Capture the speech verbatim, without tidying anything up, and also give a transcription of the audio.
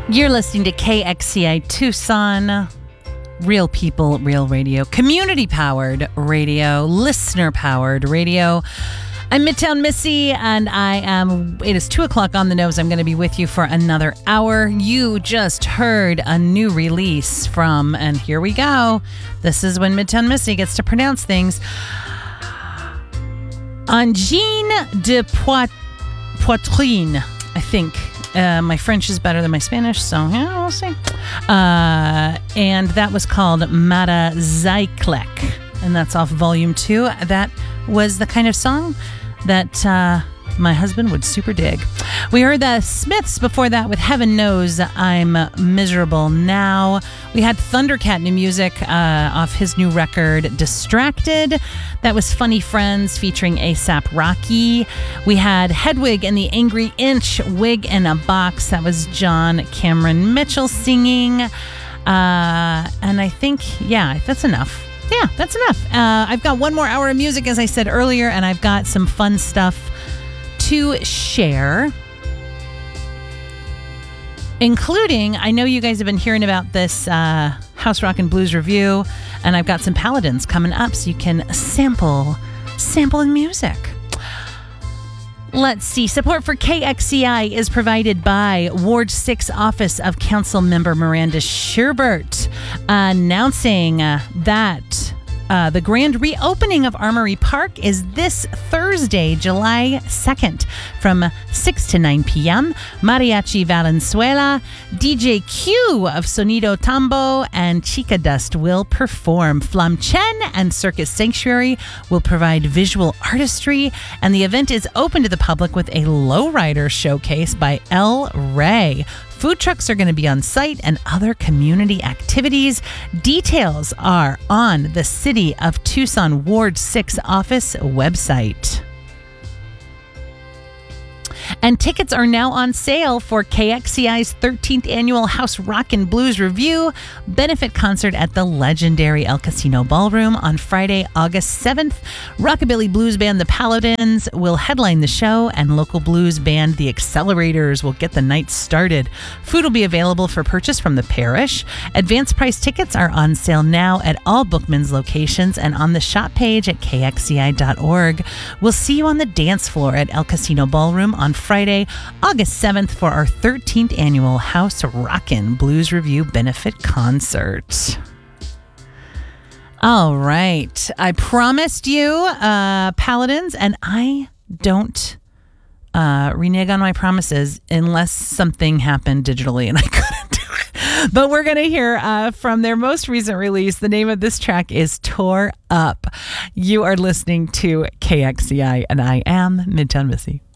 You're listening to K X C I Tucson. Real people, real radio. Community-powered radio. Listener-powered radio. I'm Midtown Missy, and I am, it is two o'clock on the nose. I'm going to be with you for another hour. You just heard a new release from, and here we go. This is when Midtown Missy gets to pronounce things. Angine de Poit- Poitrine, I think. Uh, my French is better than my Spanish, so yeah, we'll see. Uh, and that was called Mata Zyklek, and that's off volume two. That was the kind of song that uh, my husband would super dig. We heard the Smiths before that with Heaven Knows I'm Miserable Now. We had Thundercat new music uh, off his new record, Distracted. That was Funny Friends featuring A$AP Rocky. We had Hedwig and the Angry Inch, Wig in a Box. That was John Cameron Mitchell singing. Uh, and I think, yeah, that's enough. Yeah, that's enough. Uh, I've got one more hour of music, as I said earlier, and I've got some fun stuff to share. Including, I know you guys have been hearing about this uh, House Rock and Blues review, and I've got some Paladins coming up so you can sample, sample in music. Let's see. Support for K X C I is provided by Ward six Office of Council Member Miranda Sherbert, announcing uh, that Uh, the grand reopening of Armory Park is this Thursday, July second, from six to nine p.m. Mariachi Valenzuela, D J Q of Sonido Tambo, and Chica Dust will perform. Flam Chen and Circus Sanctuary will provide visual artistry, and the event is open to the public with a lowrider showcase by El Rey. Food trucks are going to be on site and other community activities. Details are on the City of Tucson Ward six office website. And tickets are now on sale for K X C I's thirteenth annual House Rock and Blues Review benefit concert at the legendary El Casino Ballroom on Friday, August seventh. Rockabilly blues band The Paladins will headline the show, and local blues band The Accelerators will get the night started. Food will be available for purchase from the parish. Advance price tickets are on sale now at all Bookman's locations and on the shop page at K X C I dot org. We'll see you on the dance floor at El Casino Ballroom on Friday, August seventh for our thirteenth annual House Rockin' Blues Review benefit concert. All right. I promised you uh, Paladins, and I don't uh, renege on my promises unless something happened digitally and I couldn't do it. But we're going to hear uh, from their most recent release. The name of this track is Tore Up. You are listening to K X C I, and I am Midtown Missy.